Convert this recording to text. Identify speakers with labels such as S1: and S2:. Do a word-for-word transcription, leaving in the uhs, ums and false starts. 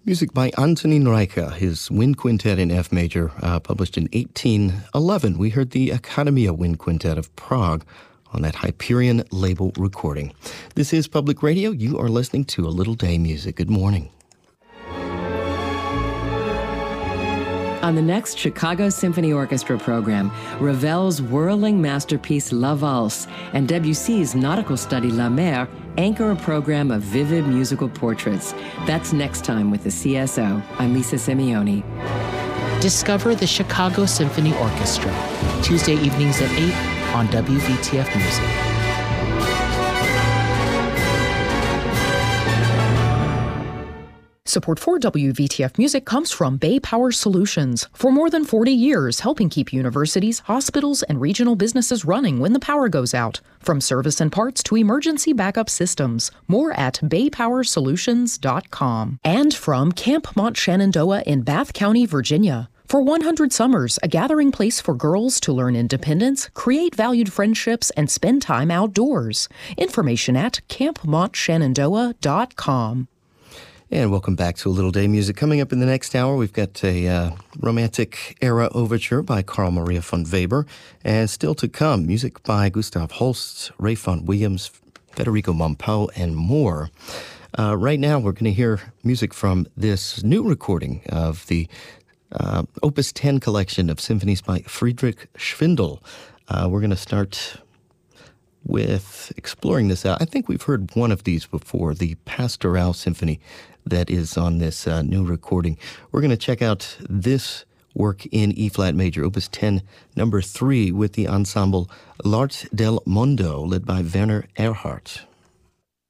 S1: Music by Antonín Rejcha, his Wind Quintet in F major, uh, published in eighteen eleven. We heard the Akademia Wind Quintet of Prague on that Hyperion label recording. This is Public Radio. You are listening to A Little Day Music. Good morning.
S2: On the next Chicago Symphony Orchestra program, Ravel's whirling masterpiece La Valse and Debussy's nautical study La Mer anchor a program of vivid musical portraits. That's next time with the C S O. I'm Lisa Simeoni.
S3: Discover the Chicago Symphony Orchestra, Tuesday evenings at eight on W V T F Music.
S4: Support for W V T F Music comes from Bay Power Solutions. For more than forty years, helping keep universities, hospitals, and regional businesses running when the power goes out. From service and parts to emergency backup systems. More at bay power solutions dot com. And from Camp Mont Shenandoah in Bath County, Virginia. For one hundred Summers, a gathering place for girls to learn independence, create valued friendships, and spend time outdoors. Information at camp mont shenandoah dot com.
S1: And welcome back to A Little Day Music. Coming up in the next hour, we've got a uh, Romantic Era Overture by Carl Maria von Weber. And still to come, music by Gustav Holst, Ray Vaughan Williams, Federico Mompou, and more. Uh, right now, we're going to hear music from this new recording of the uh, Opus ten collection of symphonies by Friedrich Schwindel. Uh, we're going to start with exploring this out. I think we've heard one of these before, the Pastoral Symphony that is on this uh, new recording. We're going to check out this work in E-flat major, Opus ten, number three, with the ensemble L'Arte del Mondo, led by Werner Erhardt.